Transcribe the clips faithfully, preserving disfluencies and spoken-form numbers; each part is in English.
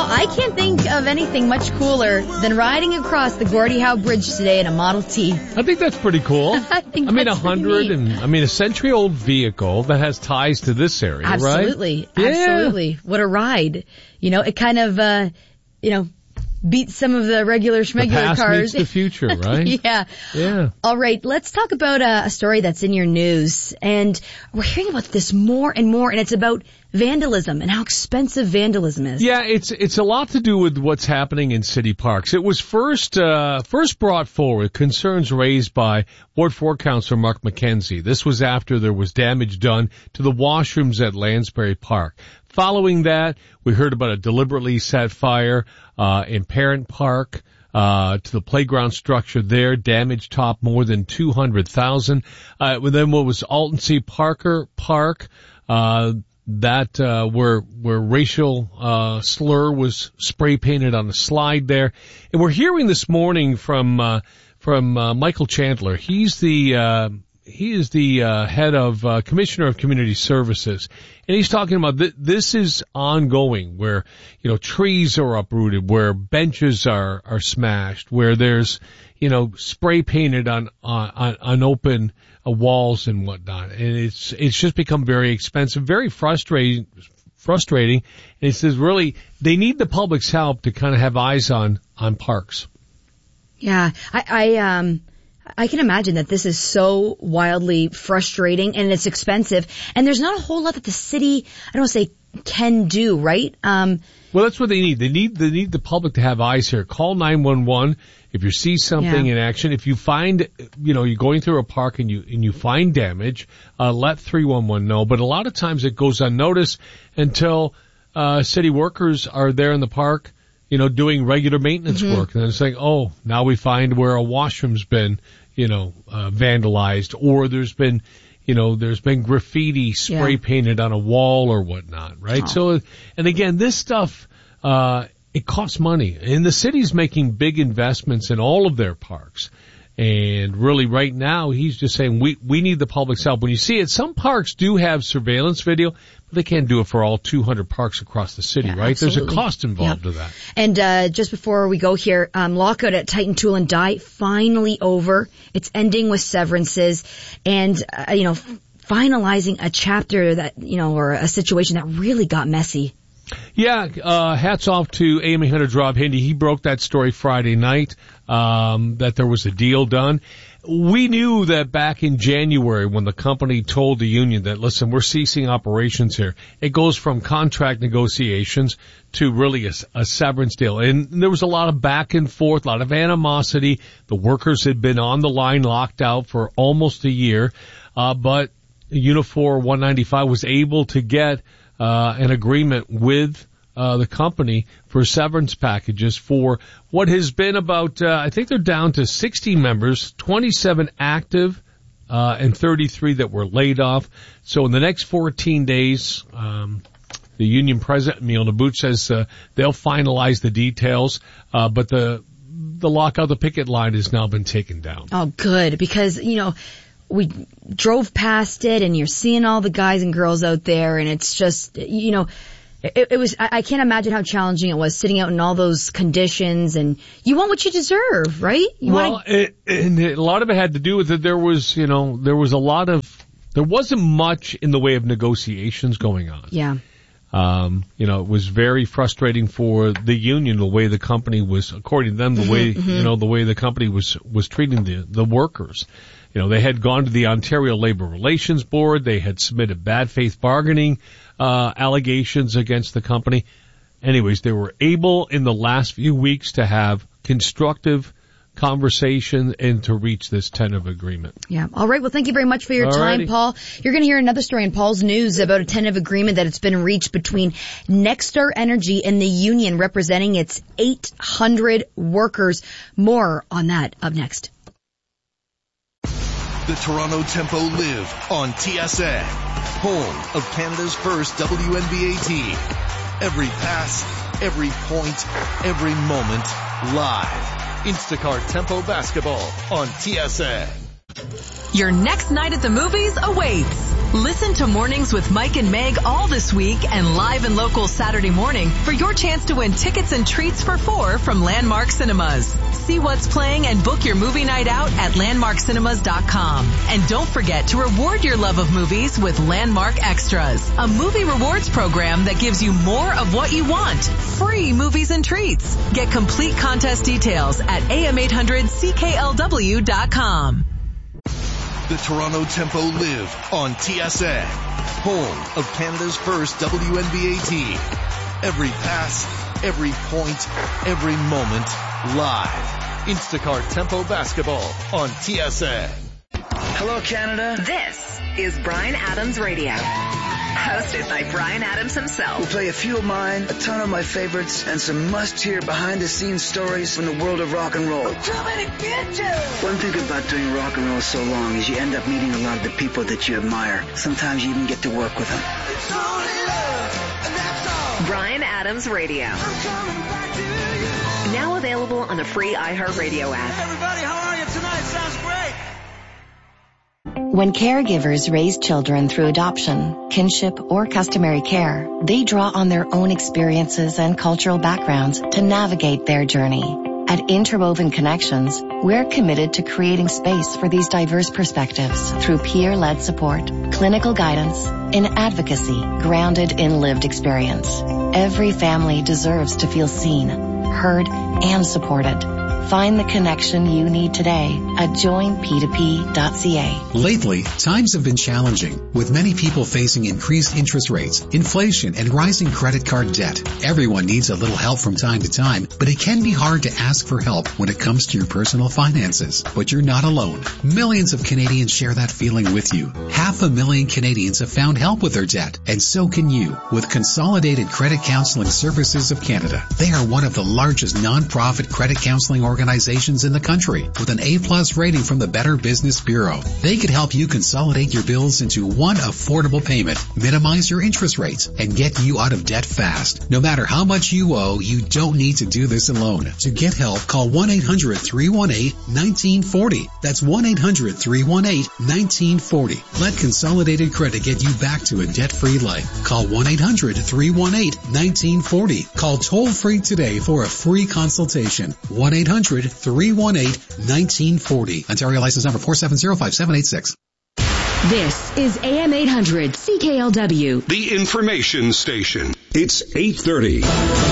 Paul, I can't think of anything much cooler than riding across the Gordie Howe Bridge today in a Model T. I think that's pretty cool. I think I mean, a that's pretty hundred neat. and I mean, a century-old vehicle that has ties to this area, Absolutely. right? Absolutely. What a ride. You know, it kind of, uh, you know, beats some of the regular The schmegular past cars. meets the future, right? Yeah. Yeah. All right, let's talk about a, a story that's in your news. And we're hearing about this more and more, and it's about vandalism and how expensive vandalism is. Yeah, it's it's a lot to do with what's happening in city parks. It was first uh, first brought forward, concerns raised by Ward four Councillor Mark McKenzie. This was after there was damage done to the washrooms at Lansbury Park. Following that, we heard about a deliberately set fire uh, in Parent Park uh to the playground structure there. Damage topped more than two hundred thousand dollars. Uh, then what was Alton C. Parker Park, uh that uh where where racial uh slur was spray painted on the slide there. And we're hearing this morning from uh from uh, Michael Chandler. He's the uh he is the uh head of uh Commissioner of Community Services, and he's talking about th- this is ongoing, where you know trees are uprooted, where benches are are smashed, where there's you know spray painted on on on open uh, walls and whatnot, and it's it's just become very expensive, very frustrating frustrating and he says really they need the public's help to kind of have eyes on on parks. Yeah, I, I um I can imagine that this is so wildly frustrating, and it's expensive, and there's not a whole lot that the city, I don't want to say can do, right? Um, well, that's what they need. They need, they need the public to have eyes here. Call nine one one if you see something Yeah. in action. If you find, you know, you're going through a park and you, and you find damage, uh, let three one one know. But a lot of times it goes unnoticed until, uh, city workers are there in the park, you know, doing regular maintenance Mm-hmm. work. And it's like, oh, now we find where a washroom's been, you know, uh, vandalized, or there's been, you know, there's been graffiti spray Yeah. painted on a wall or whatnot, right? Oh. So, and again, this stuff, uh, it costs money, and the city's making big investments in all of their parks. And really right now, he's just saying we, we need the public's help. When you see it, some parks do have surveillance video, but they can't do it for all two hundred parks across the city, Yeah, right? There's a absolutely. cost involved Yeah. to that. And uh just before we go here, um lockout at Titan Tool and Die finally over. It's ending with severances and, uh, you know, finalizing a chapter that, you know, or a situation that really got messy. Yeah, uh, hats off to A M eight hundred's Rob Hindy. He broke that story Friday night, um, that there was a deal done. We knew that back in January when the company told the union that, listen, we're ceasing operations here. It goes from contract negotiations to really a, a severance deal. And there was a lot of back and forth, a lot of animosity. The workers had been on the line, locked out for almost a year. Uh, but Unifor one ninety-five was able to get Uh, an agreement with uh, the company for severance packages for what has been about, uh, I think they're down to sixty members, twenty-seven active, uh, and thirty-three that were laid off. So in the next fourteen days, um, the union president, Emil Nabut, says uh, they'll finalize the details, uh, but the the lockout, the picket line has now been taken down. Oh, good, because, you know, we drove past it and you're seeing all the guys and girls out there, and it's just, you know, it, it was, I, I can't imagine how challenging it was sitting out in all those conditions, and you want what you deserve, right? You well, want it, and it, a lot of it had to do with that there was, you know, there was a lot of, there wasn't much in the way of negotiations going on. yeah. Um, you know, it was very frustrating for the union, the way the company was, according to them, the way, you know, the way the company was, was treating the, the workers. You know, they had gone to the Ontario Labor Relations Board. They had submitted bad faith bargaining, uh, allegations against the company. Anyways, they were able in the last few weeks to have constructive conversation and to reach this tentative agreement. Yeah. All right. Well, thank you very much for your Alrighty. time, Paul. You're going to hear another story in Paul's News about a tentative agreement that it's been reached between Nexstar Energy and the union representing its eight hundred workers. More on that up next. The Toronto Tempo live on T S N, home of Canada's first W N B A team. Every pass, every point, every moment, live. Instacart Tempo Basketball on T S N. Your next night at the movies awaits. Listen to Mornings with Mike and Meg all this week and live and local Saturday morning for your chance to win tickets and treats for four from Landmark Cinemas. See what's playing and book your movie night out at landmark cinemas dot com. And don't forget to reward your love of movies with Landmark Extras, a movie rewards program that gives you more of what you want. Free movies and treats. Get complete contest details at A M eight hundred C K L W dot com. The Toronto Tempo live on T S A, home of Canada's first W N B A team. Every pass, every point, every moment, live. Instacart Tempo Basketball on T S A. Hello, Canada. This is Bryan Adams Radio, hosted by Bryan Adams himself. We'll play a few of mine, a ton of my favorites, and some must-hear behind-the-scenes stories from the world of rock and roll. Too many bitches! One thing about doing rock and roll so long is you end up meeting a lot of the people that you admire. Sometimes you even get to work with them. It's only love, and that's all. Bryan Adams Radio. I'm coming back to you. Now available on the free iHeartRadio app. Hey everybody, how are you tonight? Sounds great. When caregivers raise children through adoption, kinship, or customary care, they draw on their own experiences and cultural backgrounds to navigate their journey. At Interwoven Connections, we're committed to creating space for these diverse perspectives through peer-led support, clinical guidance, and advocacy grounded in lived experience. Every family deserves to feel seen, heard, and supported. Find the connection you need today at join p two p dot c a. Lately, times have been challenging, with many people facing increased interest rates, inflation, and rising credit card debt. Everyone needs a little help from time to time, but it can be hard to ask for help when it comes to your personal finances. But you're not alone. Millions of Canadians share that feeling with you. Half a million Canadians have found help with their debt, and so can you, with Consolidated Credit Counseling Services of Canada. They are one of the largest non-profit credit counseling organizations in the country, with an A-plus rating from the Better Business Bureau. They could help you consolidate your bills into one affordable payment, minimize your interest rates, and get you out of debt fast. No matter how much you owe, you don't need to do this alone. To get help, call one eight hundred three one eight one nine four zero. That's one eight hundred three one eight one nine four zero. Let Consolidated Credit get you back to a debt-free life. Call one eight hundred three one eight one nine four zero. Call toll-free today for a free consultation. one eight hundred three one eight one nine four zero. Ontario license number four seven zero five seven eight six. This is A M eight hundred C K L W. The information station. It's eight thirty.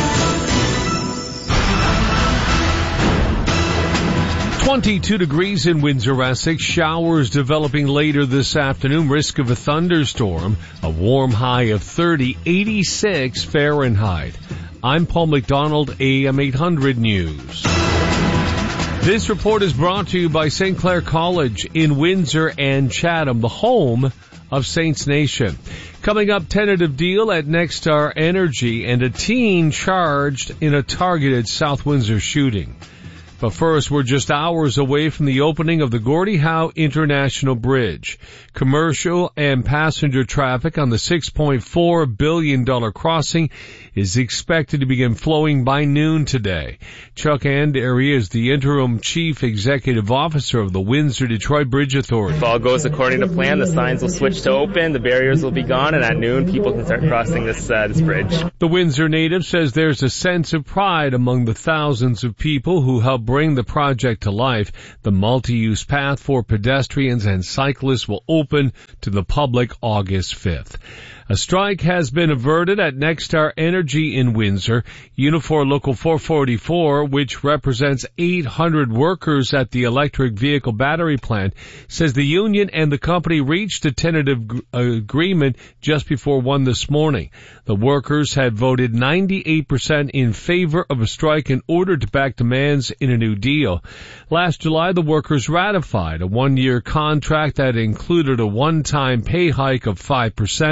twenty-two degrees in Windsor, Essex. Showers developing later this afternoon. Risk of a thunderstorm. A warm high of thirty, eighty-six Fahrenheit. I'm Paul McDonald, A M eight hundred News. This report is brought to you by Saint Clair College in Windsor and Chatham, the home of Saints Nation. Coming up, tentative deal at Nexstar Energy and a teen charged in a targeted South Windsor shooting. But first, we're just hours away from the opening of the Gordie Howe International Bridge. Commercial and passenger traffic on the six point four billion dollars crossing is expected to begin flowing by noon today. Chuck Andery is the interim chief executive officer of the Windsor-Detroit Bridge Authority. If all goes according to plan, the signs will switch to open, the barriers will be gone, and at noon, people can start crossing this, uh, this bridge. The Windsor native says there's a sense of pride among the thousands of people who helped bring the project to life. The multi-use path for pedestrians and cyclists will open to the public August fifth. A strike has been averted at Nexstar Energy in Windsor. Unifor Local four forty-four, which represents eight hundred workers at the electric vehicle battery plant, says the union and the company reached a tentative g- agreement just before one this morning. The workers had voted ninety-eight percent in favor of a strike in order to back demands in a new deal. Last July, the workers ratified a one-year contract that included a one-time pay hike of five percent,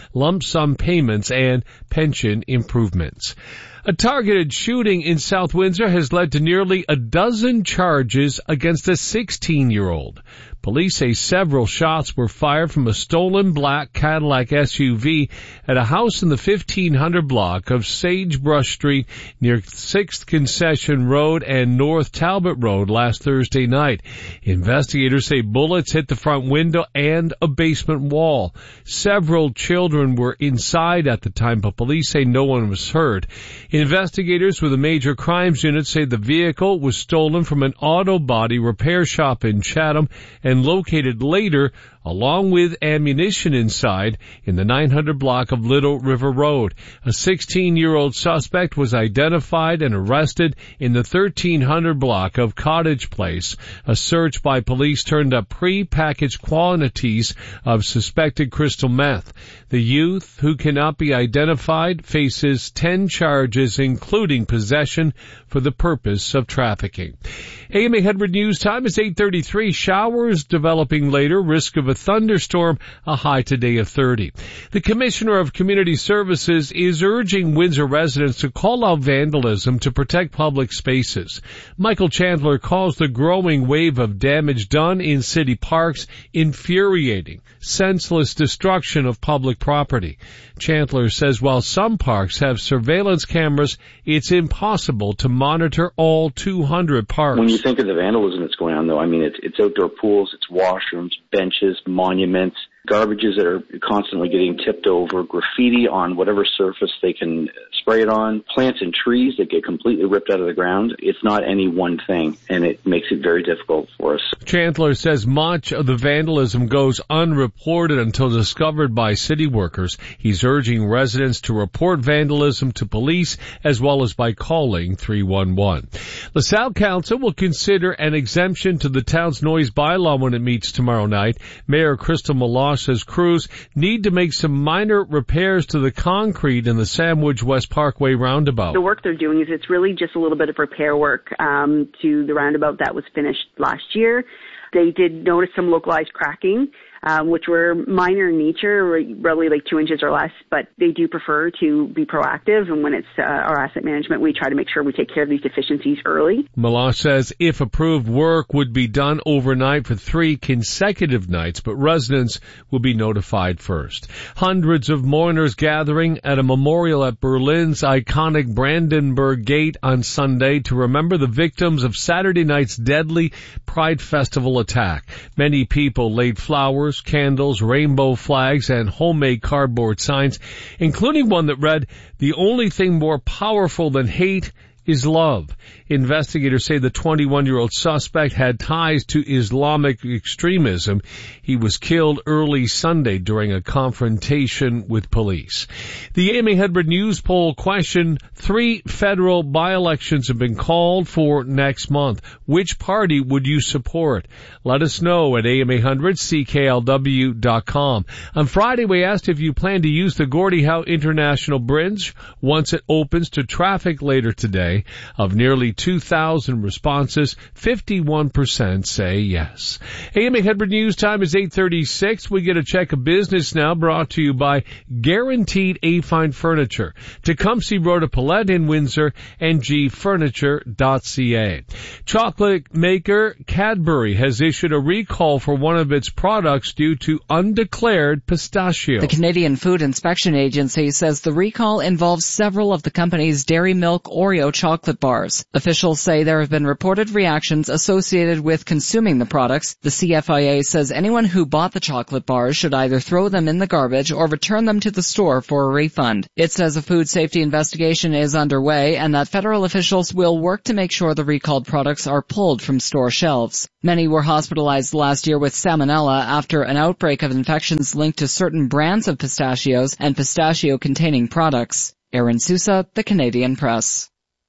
lump sum payments and pension improvements. A targeted shooting in South Windsor has led to nearly a dozen charges against a sixteen-year-old. Police say several shots were fired from a stolen black Cadillac S U V at a house in the fifteen hundred block of Sagebrush Street near sixth Concession Road and North Talbot Road last Thursday night. Investigators say bullets hit the front window and a basement wall. Several children were inside at the time, but police say no one was hurt. Investigators with a major crimes unit say the vehicle was stolen from an auto body repair shop in Chatham and located later along with ammunition inside in the nine hundred block of Little River Road. A sixteen-year-old suspect was identified and arrested in the thirteen hundred block of Cottage Place. A search by police turned up pre-packaged quantities of suspected crystal meth. The youth, who cannot be identified, faces ten charges, including possession for the purpose of trafficking. A M A Edward News time is eight thirty-three. Showers developing later. Risk of a thunderstorm, a high today of thirty. The Commissioner of Community Services is urging Windsor residents to call out vandalism to protect public spaces. Michael Chandler calls the growing wave of damage done in city parks infuriating, senseless destruction of public property. Chandler says while some parks have surveillance cameras, it's impossible to monitor all two hundred parks. When you think of the vandalism that's going on, though, I mean, it's, it's outdoor pools, it's washrooms, benches, monuments, garbages that are constantly getting tipped over, graffiti on whatever surface they can spray it on, plants and trees that get completely ripped out of the ground. It's not any one thing, and it makes it very difficult for us. Chandler says much of the vandalism goes unreported until discovered by city workers. He's urging residents to report vandalism to police as well as by calling three one one. LaSalle Council will consider an exemption to the town's noise bylaw when it meets tomorrow night. Mayor Crystal Meloche says crews need to make some minor repairs to the concrete in the Sandwich West Parkway roundabout. The work they're doing is it's really just a little bit of repair work um, to the roundabout that was finished last year. They did notice some localized cracking, um, which were minor in nature, really like two inches or less, but they do prefer to be proactive. And when it's uh, our asset management, we try to make sure we take care of these deficiencies early. Meloche says if approved, work would be done overnight for three consecutive nights, but residents will be notified first. Hundreds of mourners gathering at a memorial at Berlin's iconic Brandenburg Gate on Sunday to remember the victims of Saturday night's deadly Pride Festival attack. Many people laid flowers, candles, rainbow flags, and homemade cardboard signs, including one that read, "The only thing more powerful than hate is love." Investigators say the twenty-one-year-old suspect had ties to Islamic extremism. He was killed early Sunday during a confrontation with police. The A M A Edward News poll question, three federal by-elections have been called for next month. Which party would you support? Let us know at A M A one hundred C K L W dot com. On Friday, we asked if you plan to use the Gordie Howe International Bridge once it opens to traffic later today. Of nearly two thousand responses, fifty-one percent say yes. A M A Edward News time is eight thirty-six. We get a check of business now, brought to you by Guaranteed A-Fine Furniture, Tecumseh Road at Paulette in Windsor, and g furniture dot c a. Chocolate maker Cadbury has issued a recall for one of its products due to undeclared pistachio. The Canadian Food Inspection Agency says the recall involves several of the company's Dairy Milk Oreo chocolate bars. Officials say there have been reported reactions associated with consuming the products. The C F I A says anyone who bought the chocolate bars should either throw them in the garbage or return them to the store for a refund. It says a food safety investigation is underway and that federal officials will work to make sure the recalled products are pulled from store shelves. Many were hospitalized last year with salmonella after an outbreak of infections linked to certain brands of pistachios and pistachio-containing products. Aaron Sousa, The Canadian Press.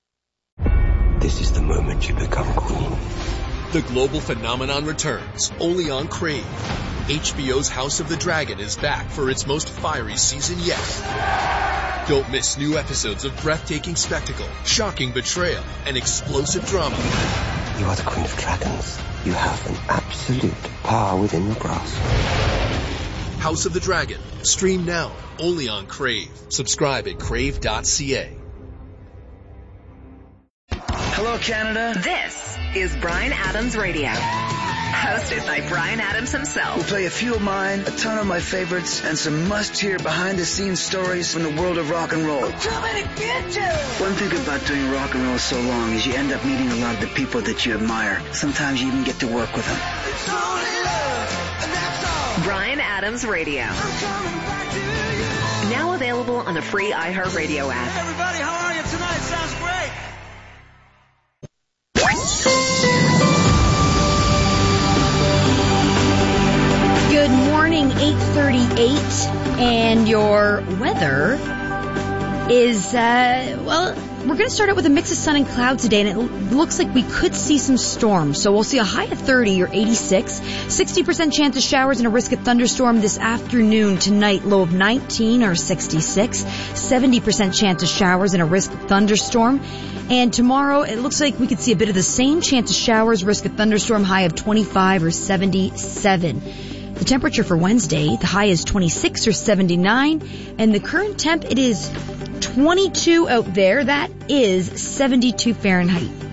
This is the moment you become queen. The global phenomenon returns, only on Crave. H B O's House of the Dragon is back for its most fiery season yet. Don't miss new episodes of breathtaking spectacle, shocking betrayal, and explosive drama. You are the Queen of Dragons. You have an absolute power within your grasp. House of the Dragon, Stream now, only on Crave. Subscribe at crave dot c a. Hello, Canada. This is Bryan Adams Radio. Hosted by Bryan Adams himself. We'll play a few of mine, a ton of my favorites, and some must-hear behind-the-scenes stories from the world of rock and roll. One thing about doing rock and roll so long is you end up meeting a lot of the people that you admire. Sometimes you even get to work with them. Bryan Adams Radio. Now available on the free iHeartRadio app. Hey everybody, how are you tonight? Sounds great. Good morning, eight thirty-eight, and your weather is, uh, well, we're going to start out with a mix of sun and clouds today, and it l- looks like we could see some storms. So we'll see a high of thirty or eighty-six, sixty percent chance of showers and a risk of thunderstorm this afternoon. Tonight, low of nineteen or sixty-six, seventy percent chance of showers and a risk of thunderstorm. And tomorrow, it looks like we could see a bit of the same chance of showers, risk of thunderstorm, high of twenty-five or seventy-seven. The temperature for Wednesday, the high is twenty-six or seventy-nine, and the current temp, it is twenty-two out there. That is seventy-two Fahrenheit.